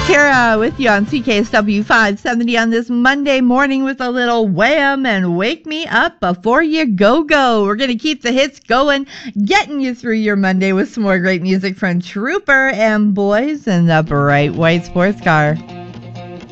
Tara with you on CKSW 570 on this Monday morning with a little Wham and Wake Me Up Before You Go. We're going to keep the hits going, getting you through your Monday with some more great music from Trooper and Boys in the Bright White Sports Car.